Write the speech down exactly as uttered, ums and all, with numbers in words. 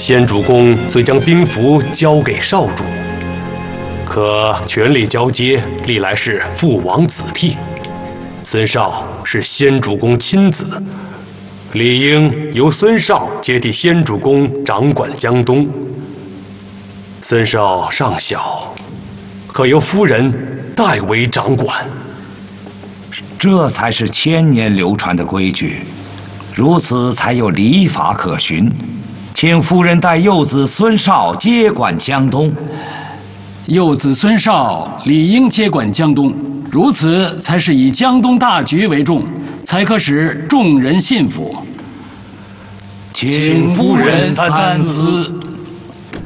先主公虽将兵符交给少主，可权力交接历来是父王子弟。孙绍是先主公亲子，理应由孙绍接替先主公掌管江东。孙绍尚小，可由夫人代为掌管。 这才是千年流传的规矩，如此才有礼法可循。请夫人代幼子孙绍接管江东。 幼子孙绍理应接管江东，如此才是以江东大局为重，才可使众人信服。 请夫人三思。